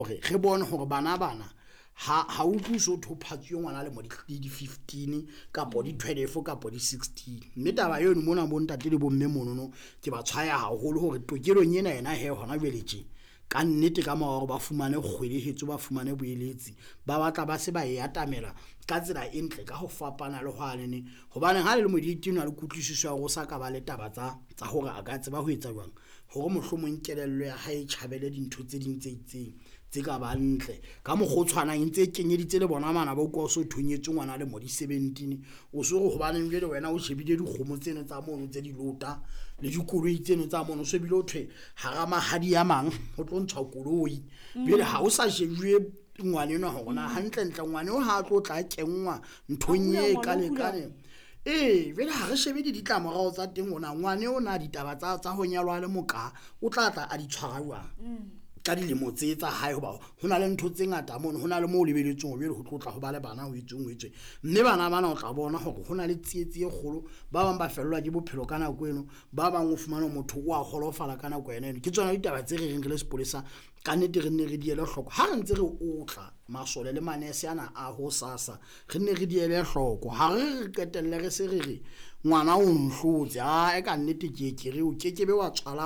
hore re bone hore bana ha o tlo thophatse ngwana le mo di 15 kapo di 12 kapo di 16 mme taba yone mona bo ntate le bo mme monono ke ba tshwaya haholo hore tokelong ena ena he hona jweletse ka nnete ka mawa ba fumane kgwelehetso ba fumane boeletsi ba batla ba se ba e atamela ka tsela e ntle ka ho fapana le hwanene hobane ha le mo di 18 na le kutlwisiso ya go sa ka ba le taba tsa hore a ka tseba ho etsa jwang hore mohlomong kelello ya hae tjhabele dintho tse ding tse itseng tse ka ba ntle ka mogotshwana ntse kenyeditse le bona mana ba go so thonyetse ngwana le mo di 17 o so go bana le wena o shebile dikgomo tseno tsa mono tse di lota le dikoloi tseno tsa mono so bile o thwe harama hadi ya mang ho tlo ntsha koloi bile ha o sa shebue ngwane no hona hantle ntle ngwane o ha tlo tla kenngwa nthonye ka lekane vele ha re shebe di ditlamorao tsa teng ona ngwane o na ditaba tsa ho nyalwa le moka o tla tla a di tshwarwa ka dilemo tse tsa hae hoba hona le ntho tse ngata mono hona le mo lebeletsong bele ho tlotla ho ba le bana ho itswe mme bana o tla bona hore hona le tsietsi e kgolo ba bang ba fellwa ke bophelo kana go eno ba bang o fumana motho o a golofala kana go ena ke tsona ditaba tse re reng le sepolesa ka nnete re nne re diele hloko ha re ntse re utla masole le manese ana a ho sasa re nne re diele hloko ha re ketelle re se re ngwana o nhlotse e ka nnete ke re o kekebe wa tswala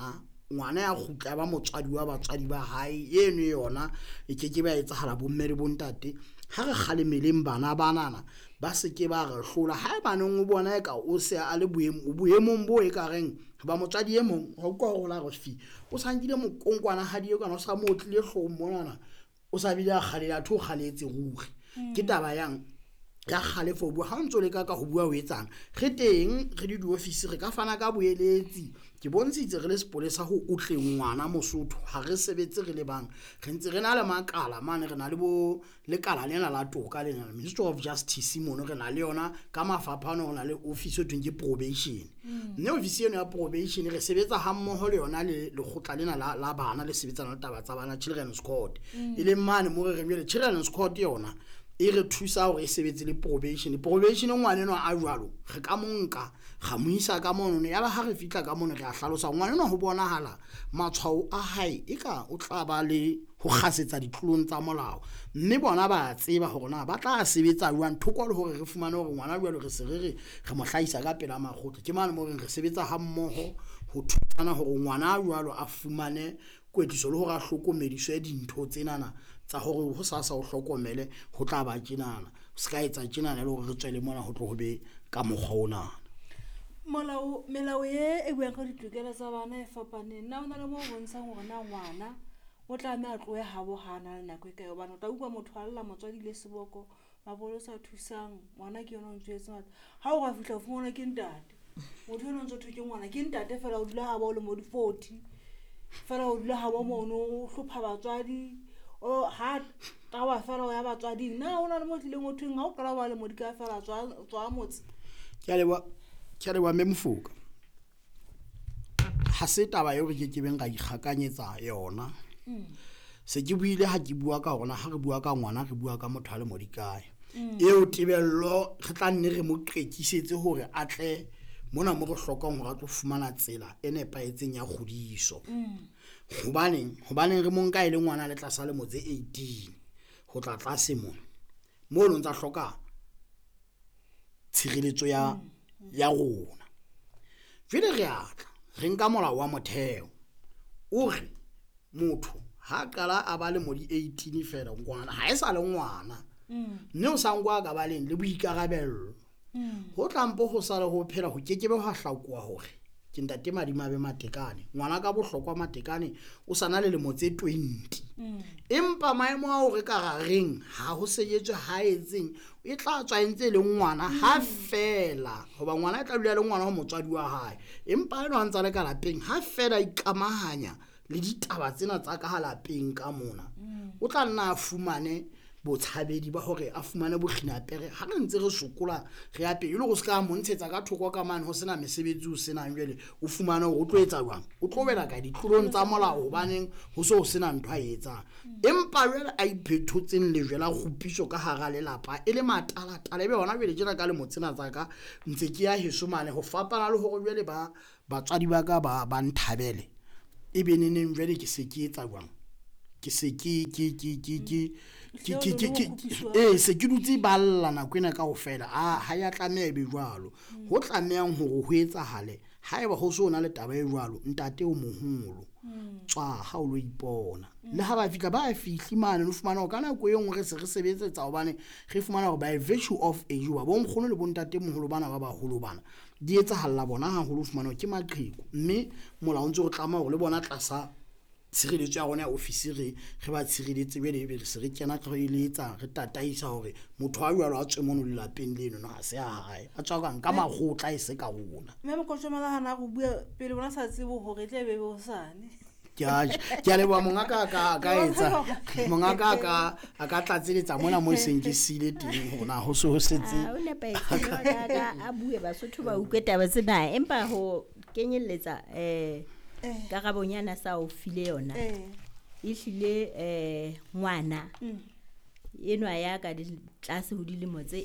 ngwana ya khutla ba motswadi wa batswadi ba hae eno yona e keke ba etsahala bo mme le bontate ha re khalemeleng bana banana ba se ke ba re hlola ha baneng o bona eka o se a le boemong bo e ka reng ba motswadi e mong ho kwa go la go fi o sankile mokonkwana ha di kana o sa mo tlile hlo monana o sa bile a khalela thu khaletse ruri ke taba yang ya khalefo bo ha ntso le ka ho bua ho etsang re teng re di office re ka fana ka boeletsi ke bontshitse re le sepolesa ho utle ngwana Mosotho ha re sebetse re le bang re ntse re na le makala mane re na le bo lekala lena la toka lena Ministry of Justice mono re na le yona ka mafaphano na le office e ke probation ne office eno ya probation re sebetsa ha mmoho le yona le lekgotla lena la bana le sebetsana le taba tsa bana Children's Court ile mane mo re le Children's Court yona e re thusa hore e sebetse le probation ngwane no a jwalo re ka monka ga moisa ka mono ya ba ha re fitla ka mono re a hlalosa ngwane no ho bonahala matshwao a hae eka o tla ba le ho khasetsa ditlolong tsa molao mme bona ba tseba hore na ba tla sebetsa jwang thoko le hore re fumane hore ngwana jwalo re se re mo hlahisa ka pela makgotla ke mane mo re sebetsa ha mmoho ho thusana hore ngwana jwalo a fumane kwetliso le hore a hlokomediswe dintho tsenana tsa hore ho sasa o hlokomele ho tla ba tjenana se ka etsa tjenana le hore re tswele mona ho tlo ho be ka mokgwa ona melao e buang ka ditokelo tsa bana e fapaneng nna ona le mo bontshang hore na ngwana o tla me a tlohe ha bo hana le nako e ka yobana o tla utlwa motho a lla motswadi le seboko ba bolo sa thusang ngwana ke yona o ntshwetse ngata ha o ga fihla o fumana ke ntate motho yona o ntse thuke ngwana ke ntate fela o dula ha ba o le mo di 40 fela o dula ha ba mono o hlopha batswadi o ha tawa fela o ya batswadi na ona le mo tlileng o thweng ha o kala ba le mo di ka fela tswa motse ke re wa memfuka ha se taba yo re ke beng ga ikgakanyetsa yona se ke buile ha ke bua ka hona ha re bua ka ngwana re bua ka motho a le mo di kae eo tebello re tla nne re mo qekisetse hore a tle mona mo go hlokang hore a tlo fumana tsela e nepaetseng ya kgodiso hobaneng re monka ile ngwana le tlasa le motse 18 ho tla tlase mo lo ntsa hloka tshireletso ya rona vile re atla re nka molao wa motheo o re motho ha kala a ba le mo di 18 fela ngwana ha e sa le ngwana ne o sangwa ka ba leng le boikarabello ho tlampo ho sala ho phela ho kekebe ho hlakwa hore ke ntate madimabe matekane ngwana ka bohlokwa matekane o sana le motse 20 empa maemo a hore ka gareng ha ho sejetswe ha etseng e tla tswa ntse le ngwana ha fela hoba ngwana e tla dula le ngwana ho motswadi wa hae empa eno antsa le ka lapeng ha fela ikamahanya le ditaba tsena tsa ka halapeng ka mona o tla nna a fumane botshabedi ba hore a fumane bokginapere ha re ntse re sokola re ape ile go se ka montshetsa ka thoko ka mane ho sena mesebetsi o sena jwele o fumane o tlo etsa jwang o tlo bela ka ditlolong tsa molao hobaneng ho se o sena ntho a etsa empa jwale a iphethotseng le jwela khupiso ka hara lelapa e le matala be hona jwele jena ka le motsena tsaka ntse ke ya heso mane ho fapana le hore jwele batswadi ba ka ba nthabele e beneneng jwale ke se ke etsa jwang ke se se ke dutse balla nako ena kaofela ha ya tlameha be jwalo ho tlamehang hore ho etsahale haeba ho so na le taba e jwalo ntate o moholo tswa ha o lo ipona le ha ba fika ba fihli mane no fumana o kana go yengwe re se re sebetsetsa hobane re fumana hore by virtue of age ba bo nkgono le bo ntate moholo bana ba baholo bana di etsahalla bona ha holo fumana ke maqheku mme molao ntse o tlama hore le bona tlasa tshireletso ya rona ya ofisi re ba tshireletse be le se re kena tlo iletsa re tataisa hore motho wa jwalo a tswe mono le lapeng leno no ha se a hae a tswa ka nka magotla e se ka rona mme mo kotsomela hana go bua pele bona sa tsebo hore tle be bo sane ke a leboa mongaka ka tlatseletsa mona mo senkisile teng hona ho se ho setse o ne pa ka a bue Basotho ba ukweta ba tsena empa ho kenyelletsa karabonyana sa o file yona ehlile ngwana enwa ya ka di tlase ho dilemo tse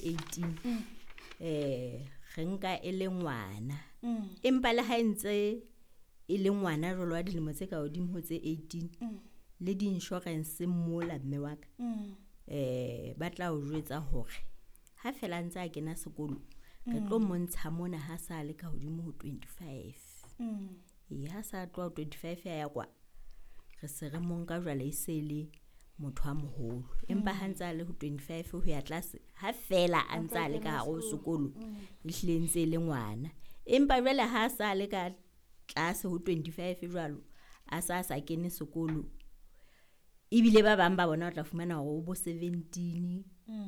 18 re nka ele ngwana empa le ha ntse e le ngwana jolo wa dilemo tse ka hodimo ho tse 18 le di insurance mola mme wa ka ba tla o jwetsa hore ha fela ntse a kena sekolo re tlo montsha mona ha sa le ka hodimo ho 25 ha sa tloa 25 ya kwa re se re monka jwale e se le motho a moholo empa ha ntse le ho 25 ho ya tlase ha fela a ntse le ka go sekolo ehlile ntse le ngwana empa jwale ha sa le ka tlase ho 25 jwalo a sa kene sekolo ibile ba bang ba bona o tla fumana hore o bo 17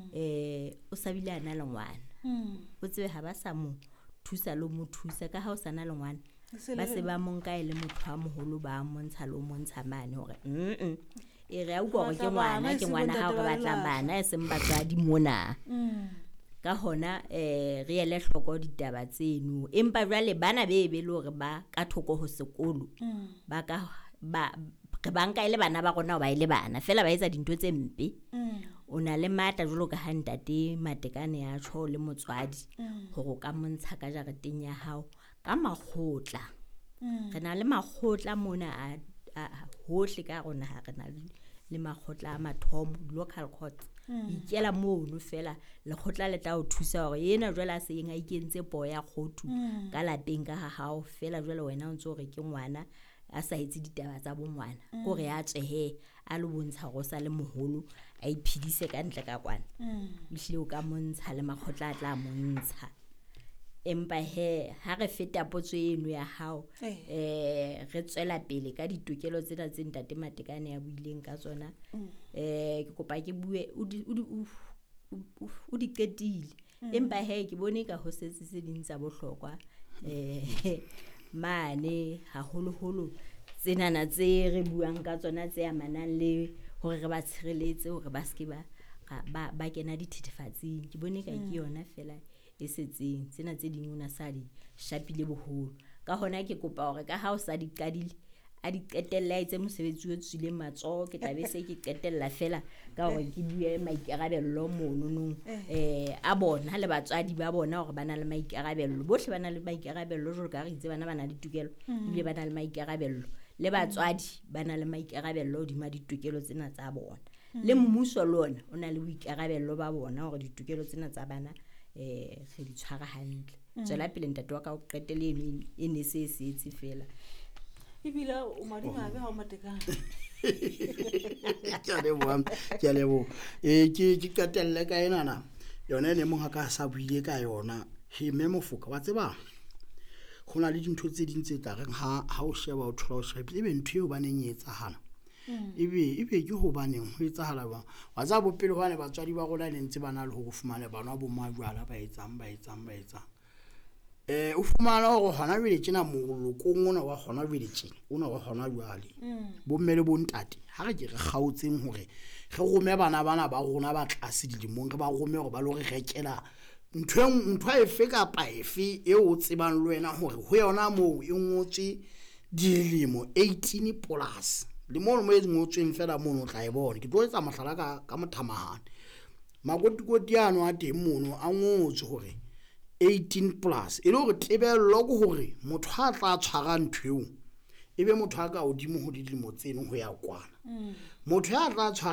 o sabile ana le ngwana o tsebe ha ba sa mo thusa lo mo thusa ka ha o sana le ngwana ba se ba monka ele motho a moholo ba montsha lo montsha mane hore e re a utlwa ke ngwana ha re batla bana e seng batswadi mona ka hona re ele hloko ditaba tseno empa jwale bana be le hore ba ka thoko ho sekolo ba ka re banka ile bana ba rona ba ile bana fela ba etsa dintho tse mpe o na le matla jolo ka hantate matekane ya tsho le motswadi hore ka montsha ka jareteng ya hao ka makgotla re na le makgotla mona a hohle ka rona ha re na le makgotla a mathomo local court ikela mono fela le khotla le tla o thusa hore yena jwala se yenga ikentse po ya khotu ka lapeng ka ha hao fela jwale wena o ntse re ke ngwana a sa itse ditaba tsa bo ngwana go re a tsehe a lo bontsha go sa le moholo a iphidise ka ntle ka kwana ihle o ka montsha le makgotla a tla montsha empa ha re feta potso eno ya hao re tswela pele ka ditokelo tsena tse ntate matekane ya buileng ka tsona ke kopa ke bue o di qetile empa ke bone ka ho setse se dintsa bohlokwa mane haholo tsenana tse re buang ka tsona tse amanang le hore re ba tshireletse hore ba ske ba kena dithethefatsing ke bone ka ke yona fela e setseng tsena tse dingwe na sa di shapile boholo ka hona ke kopa hore ka ha o sa di qadile a di qetella itse mosebetsi o tswile matso ke tlabe se ke qetella fela ka hore ke bue maikarabello mononong a bona le batswadi ba bona hore bana le maikarabello bohle bana le maikarabello jolo ka re itse bana bana le ditokelo ile bana le maikarabello le batswadi bana le maikarabello hodima ditokelo tsena tsa bona le mmuso lona o na le boikarabello ba bona hore ditokelo tsena tsa bana re di tshwara hantle tswela pele ntate wa ka o qetele e ne se setse fela ibila o madima be ha o matekana ke lebo ke qetelle ka enana yona ne monga ka sa buile ka yona me mofoka wa tseba gona le dintho tse ding tse tla reng ha o sheba o thola o sheba ebe ntho eo ba neng etsahala ebe ke ho baneng ho etsahala ba wa tsa bopelo bane batswadi ba rona ne ntse bana le ho fumana bana bo majwala ba etsang o fumana hore hona jwale tjena molokong ona wa hona jwale tjena ona wa hona jwale bo mme le bo ntate ha re ke re kgautseng hore re rome bana ba rona ba tlase dilemong re ba rome hore ba lo re rekela ntho efe kapa efe e o tsebang le wena hore ho yona moo e ngotswe dilemo 18 plus le mo e ngotsweng fela mono tla e bona ke tlo etsa mahlala ka mothamahane makotikoti ano a teng mono a ngotswe hore 18 plus e le hore tebello go hore motho ha tla tshwara nthweo ebe motho a ka hodimo ho dilemo tseno ho ya kwana motho ya tla